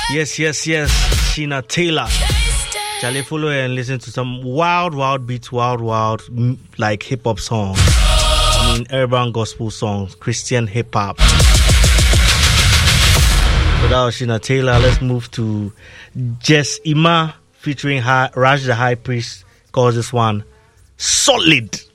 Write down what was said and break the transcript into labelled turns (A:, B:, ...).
A: Yes. Sheena Taylor. Charlie, follow her and listen to some wild beats, wild like hip hop songs. I mean, urban gospel songs, Christian hip hop. So that was Sheena Taylor. Let's move to Jess Ima featuring Raj the High Priest. Calls this one Solid.